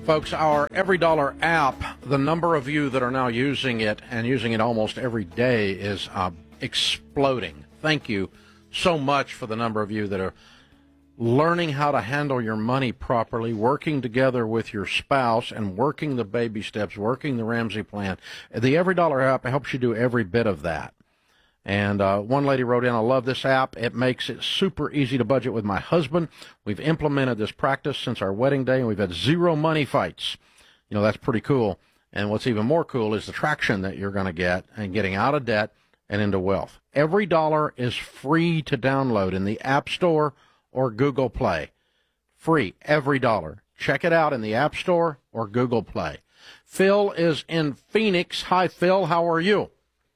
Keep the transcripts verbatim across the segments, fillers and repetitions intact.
Folks, our Every Dollar app, the number of you that are now using it and using it almost every day is uh, exploding. Thank you so much for the number of you that are learning how to handle your money properly, working together with your spouse, and working the baby steps, working the Ramsey plan. The Every Dollar app helps you do every bit of that. And uh, one lady wrote in, I love this app. It makes it super easy to budget with my husband. We've implemented this practice since our wedding day, and we've had zero money fights. You know, that's pretty cool. And what's even more cool is the traction that you're going to get and getting out of debt and into wealth. Every Dollar is free to download in the App Store or Google Play. Free, Every Dollar. Check it out in the App Store or Google Play. Phil is in Phoenix. Hi, Phil. How are you?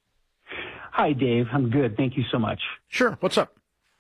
Hi, Dave. I'm good. Thank you so much. Sure. What's up?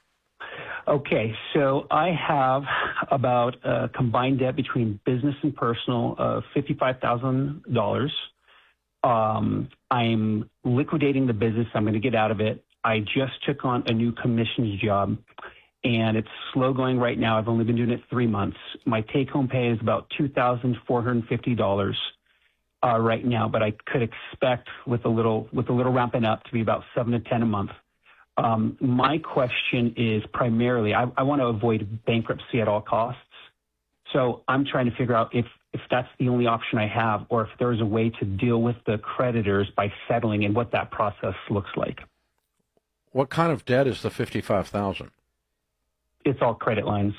Okay, so I have about a combined debt between business and personal of fifty-five thousand dollars. Um, I'm liquidating the business. I'm going to get out of it. I just took on a new commissions job, and it's slow going right now. I've only been doing it three months. My take-home pay is about two thousand four hundred fifty dollars. Uh, right now, but I could expect with a little with a little ramping up to be about seven to ten a month. Um, my question is primarily, I, I want to avoid bankruptcy at all costs. So I'm trying to figure out if if that's the only option I have, or if there's a way to deal with the creditors by settling and what that process looks like. What kind of debt is the fifty-five thousand? It's all credit lines.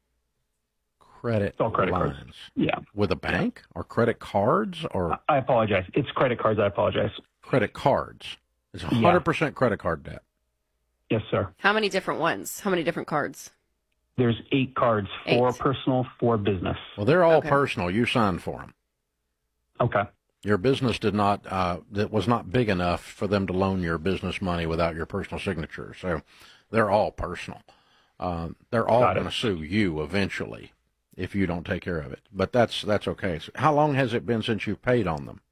Credit, it's all credit lines. cards. Yeah. With a bank or credit cards or? I apologize. It's credit cards. I apologize. Credit cards. It's one hundred percent yeah. credit card debt. Yes, sir. How many different ones? How many different cards? There's eight cards, four eight. personal, four business. Well, they're all okay. personal. You signed for them. Okay. Your business did not, uh, that was not big enough for them to loan your business money without your personal signature. So they're all personal. Uh, they're all going to sue you eventually if you don't take care of it. But that's that's okay. So how long has it been since you've paid on them?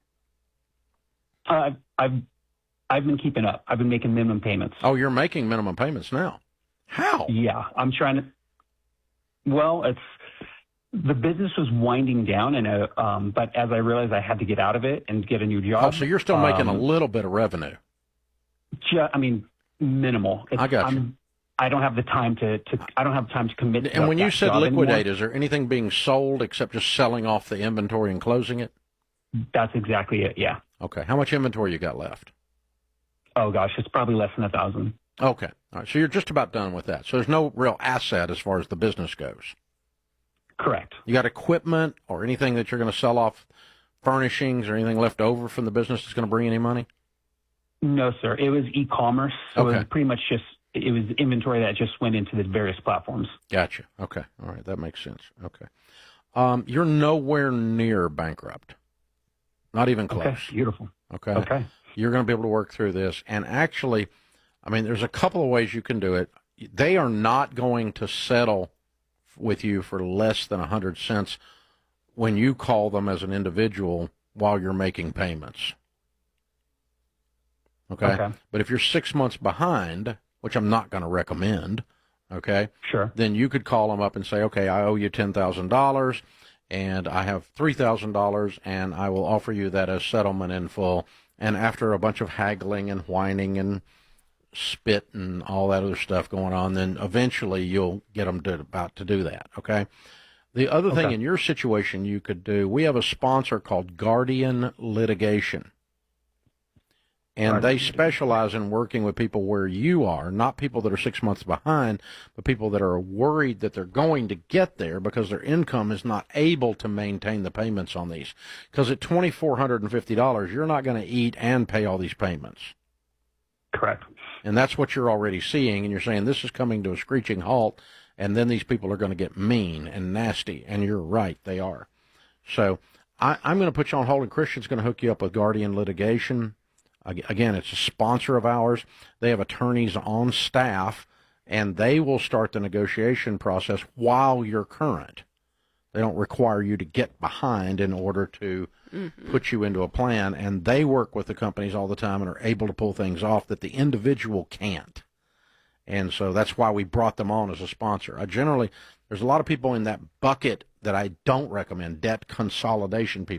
Uh, I've I've been keeping up. I've been making minimum payments. Oh, you're making minimum payments now. How? Yeah, I'm trying to. Well, it's the business was winding down, and uh, um, but as I realized I had to get out of it and get a new job. Oh, so you're still making um, a little bit of revenue. Ju- I mean, minimal. It's, I got I'm, you. I don't have the time to, to I don't have time to commit to And when you said liquidate, anymore. Is there anything being sold except just selling off the inventory and closing it? That's exactly it, yeah. Okay. How much inventory you got left? Oh, gosh, it's probably less than a thousand. Okay. All right. So you're just about done with that. So there's no real asset as far as the business goes. Correct. You got equipment or anything that you're going to sell off, furnishings or anything left over from the business that's going to bring any money? No, sir. It was e-commerce, so Okay. it was pretty much just it was inventory that just went into the various platforms. Gotcha. Okay. All right. That makes sense. Okay. Um, you're nowhere near bankrupt. Not even close. Okay. Beautiful. Okay. Okay. You're going to be able to work through this. And actually, I mean, there's a couple of ways you can do it. They are not going to settle with you for less than one hundred cents when you call them as an individual while you're making payments. Okay? Okay. But if you're six months behind, which I'm not going to recommend, okay, Sure. then you could call them up and say, okay, I owe you ten thousand dollars and I have three thousand dollars and I will offer you that as settlement in full. And after a bunch of haggling and whining and spit and all that other stuff going on, then eventually you'll get them to about to do that, okay? The other Okay. thing in your situation you could do, we have a sponsor called Guardian Litigation. And they specialize in working with people where you are, not people that are six months behind, but people that are worried that they're going to get there because their income is not able to maintain the payments on these. Because at two thousand four hundred fifty dollars, you're not going to eat and pay all these payments. Correct. And that's what you're already seeing, and you're saying this is coming to a screeching halt, and then these people are going to get mean and nasty, and you're right, they are. So I, I'm going to put you on hold, and Christian's going to hook you up with Guardian Litigation. Again, it's a sponsor of ours. They have attorneys on staff, and they will start the negotiation process while you're current. They don't require you to get behind in order to mm-hmm. put you into a plan, and they work with the companies all the time and are able to pull things off that the individual can't. And so that's why we brought them on as a sponsor. I generally, there's a lot of people in that bucket that I don't recommend, debt consolidation people.